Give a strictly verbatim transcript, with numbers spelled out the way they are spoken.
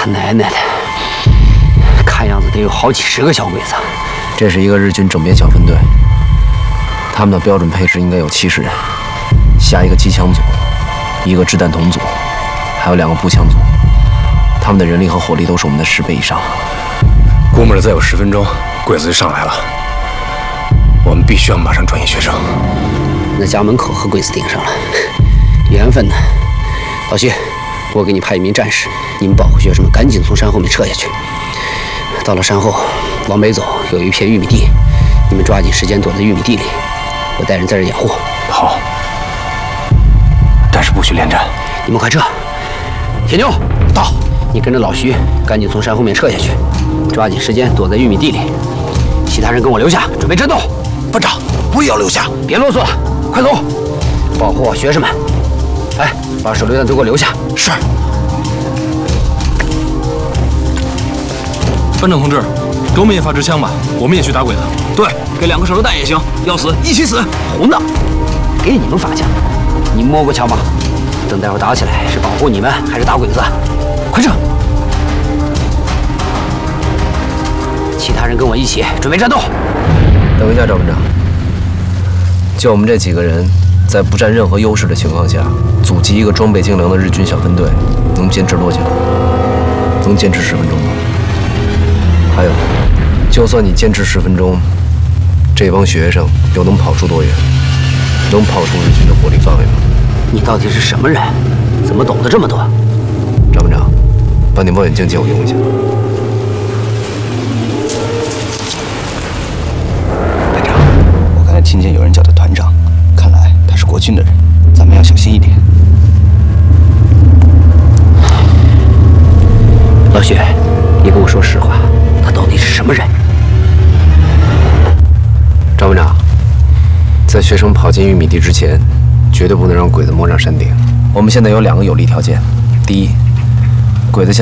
他奶奶的！看样子得有好几十个小鬼子。 这是一个日军整编小分队，他们的标准配置应该有七十人，下一个机枪组，一个掷弹筒组，还有两个步枪组。他们的人力和火力都是我们的十倍以上。 估摸着再有十分钟，鬼子就上来了。我们必须要马上转移学生。 那家门口和鬼子顶上了，缘分呢？老徐，我给你派一名战士，你们保护学生们赶紧从山后面撤下去。到了山后，往北走有一片玉米地，你们抓紧时间躲在玉米地里，我带人在这掩护。 好，但是不许恋战。 你们快撤！铁牛到，你跟着老徐赶紧从山后面撤下去，抓紧时间躲在玉米地里。其他人跟我留下，准备战斗。 班长，我也要留下。 别啰嗦了，快走，保护好学生们。哎，把手榴弹都给我留下。 是。 班长同志，给我们也发支枪吧，我们也去打鬼子。 对，给两个手榴弹也行，要死一起死。 胡闹！给你们发枪，你摸过枪吗？等待会儿打起来，是保护你们还是打鬼子？快撤！其他人跟我一起准备战斗。 等一下，赵班长，就我们这几个人，在不占任何优势的情况下，阻击一个装备精良的日军小分队，能坚持多久？能坚持十分钟吗？还有，就算你坚持十分钟，这帮学生又能跑出多远？能跑出日军的火力范围吗？ 你到底是什么人？怎么懂得这么多？ 赵班长，把你望远镜借我用一下。 班长，我刚才听见有人叫他团长，看来他是国军的人，咱们要小心一点。 老许，你跟我说实话，他到底是什么人？ 赵班长，在学生跑进玉米地之前，绝对不能让鬼子摸上山顶。我们现在有两个有利条件：第一，鬼子现